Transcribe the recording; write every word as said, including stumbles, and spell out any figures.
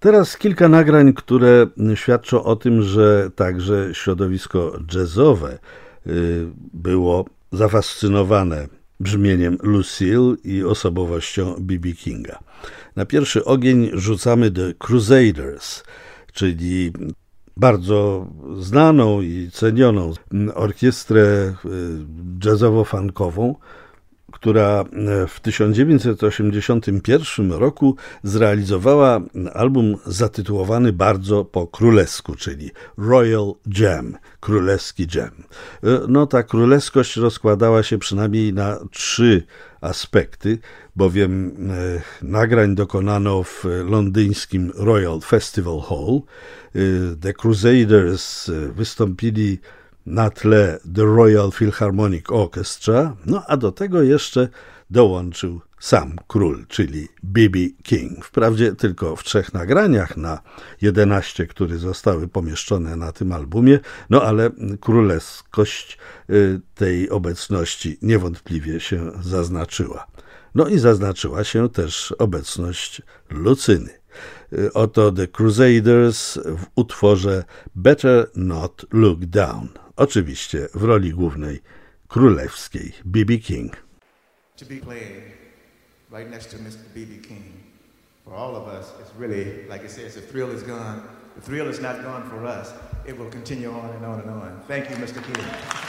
Teraz kilka nagrań, które świadczą o tym, że także środowisko jazzowe było zafascynowane brzmieniem Lucille i osobowością B B Kinga. Na pierwszy ogień rzucamy The Crusaders, czyli bardzo znaną i cenioną orkiestrę jazzowo-funkową, która w tysiąc dziewięćset osiemdziesiątym pierwszym roku zrealizowała album zatytułowany bardzo po królewsku, czyli Royal Jam, królewski jam. No ta królewskość rozkładała się przynajmniej na trzy aspekty, bowiem nagrań dokonano w londyńskim Royal Festival Hall. The Crusaders wystąpili na tle The Royal Philharmonic Orchestra, no a do tego jeszcze dołączył sam król, czyli B B King. Wprawdzie tylko w trzech nagraniach na jedenaście, które zostały pomieszczone na tym albumie, no ale królewskość tej obecności niewątpliwie się zaznaczyła. No i zaznaczyła się też obecność Lucyny. Oto The Crusaders w utworze Better Not Look Down. Oczywiście w roli głównej królewskiej B B King. To be played right next to mister B B King, for all of us, it's really, like it says, the thrill is gone. The thrill is not gone for us. It will continue on and on and on. Thank you, mister King.